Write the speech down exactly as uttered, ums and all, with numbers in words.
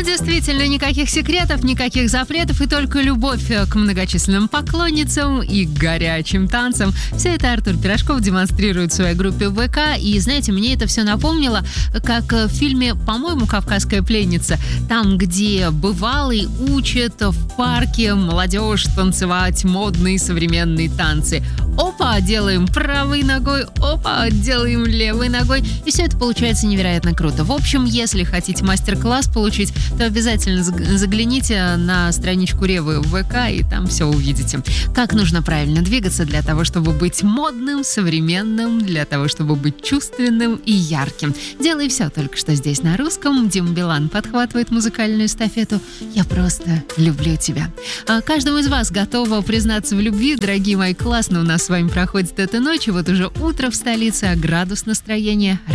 Действительно, никаких секретов, никаких запретов и только любовь к многочисленным поклонницам и горячим танцам. Все это Артур Пирожков демонстрирует в своей группе ВК. И, знаете, мне это все напомнило, как в фильме, по-моему, «Кавказская пленница». Там, где бывалый учит в парке молодежь танцевать модные современные танцы. Опа, делаем правой ногой, опа, делаем левой ногой. И все это получается невероятно круто. В общем, если хотите мастер-класс получить, то обязательно загляните на страничку Ревы в ВК, и там все увидите. Как нужно правильно двигаться для того, чтобы быть модным, современным, для того, чтобы быть чувственным и ярким. Делай все только что здесь на русском. Дима Билан подхватывает музыкальную эстафету. Я просто люблю тебя. А каждому из вас готова признаться в любви. Дорогие мои, классно у нас с вами проходит эта ночь. И вот уже утро в столице, а градус настроения